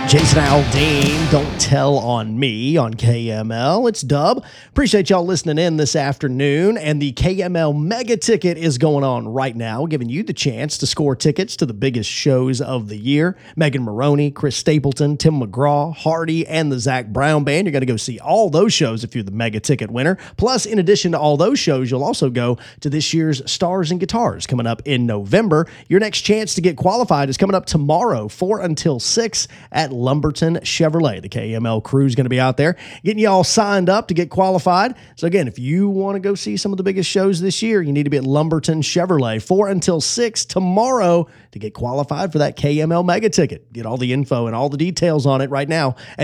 Jason Aldean, Don't Tell on Me on KML. It's Dub. Appreciate y'all listening in this afternoon. And the KML Mega Ticket is going on right now, giving you the chance to score tickets to the biggest shows of the year. Megan Maroney, Chris Stapleton, Tim McGraw, Hardy, and the Zach Brown Band. You're going to go see all those shows if you're the Mega Ticket winner. Plus, in addition to all those shows, you'll also go to this year's Stars and Guitars coming up in November. Your next chance to get qualified is coming up tomorrow, 4 until 6 at Lumberton Chevrolet. The KML crew is going to be out there getting you all signed up to get qualified. So again, if you want to go see some of the biggest shows this year, you need to be at Lumberton Chevrolet 4 until 6 tomorrow to get qualified for that KML Mega Ticket. Get all the info and all the details on it right now